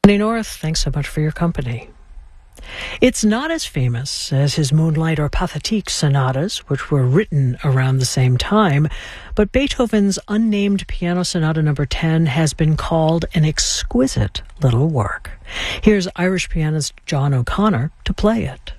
Penny North, thanks so much for your company. It's not as famous as his Moonlight or Pathétique sonatas, which were written around the same time, but Beethoven's unnamed Piano Sonata No. 10 has been called an exquisite little work. Here's Irish pianist John O'Connor to play it.